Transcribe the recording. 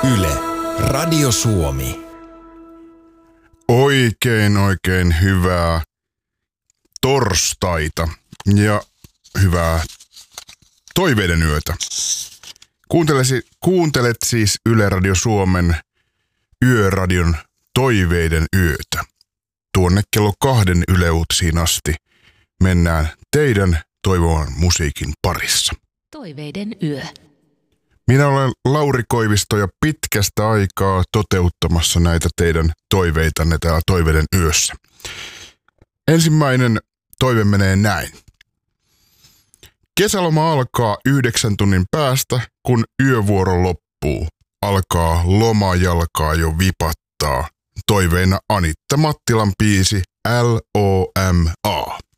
Yle, Radio Suomi. Oikein hyvää torstaita ja hyvää toiveiden yötä. Kuuntelet siis Yle Radio Suomen Yöradion toiveiden yötä. Tuonne kello 2 Yle Uutisiin asti mennään teidän toivoman musiikin parissa. Toiveiden yö. Minä olen Lauri Koivisto ja pitkästä aikaa toteuttamassa näitä teidän toiveitanne täällä toiveiden yössä. Ensimmäinen toive menee näin. Kesäloma alkaa 9 tunnin päästä, kun yövuoro loppuu. Alkaa lomajalkaa jo vipattaa. Toiveena Anitta Mattilan biisi LOMA.